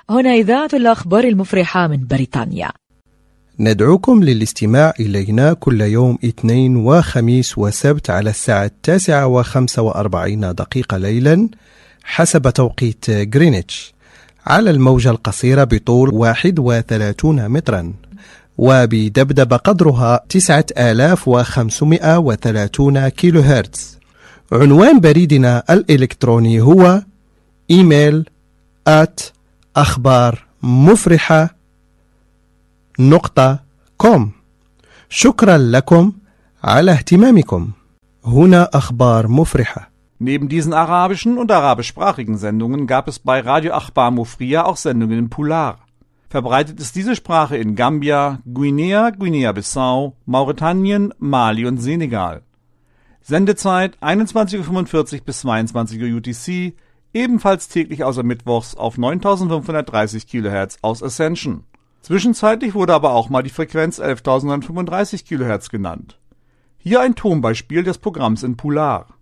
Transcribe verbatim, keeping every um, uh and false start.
هنا إذاعة الأخبار المفرحة من بريطانيا. ندعوكم للاستماع إلينا كل يوم اثنين وخميس وسبت على الساعة التاسعة وخمسة وأربعين دقيقة ليلا حسب توقيت غرينتش على الموجة القصيرة بطول واحد وثلاثين مترا وبدبدب قدرها تسعة آلاف وخمسمائة وثلاثين كيلو هرتز. عنوان بريدنا الإلكتروني هو إيميل آت أخبار مفرحة نقطة كوم. شكرا لكم على اهتمامكم. هنا أخبار مفرحة. Neben diesen arabischen und arabischsprachigen Sendungen gab es bei Radio Akhbar Mufrija auch Sendungen in Pular. Verbreitet ist diese Sprache in Gambia, Guinea, Guinea-Bissau, Mauretanien, Mali und Senegal. Sendezeit einundzwanzig Uhr fünfundvierzig bis zweiundzwanzig Uhr U T C, ebenfalls täglich außer Mittwochs auf neuntausendfünfhundertdreißig Kilohertz aus Ascension. Zwischenzeitlich wurde aber auch mal die Frequenz elftausendfünfunddreißig Kilohertz genannt. Hier ein Tonbeispiel des Programms in Pular.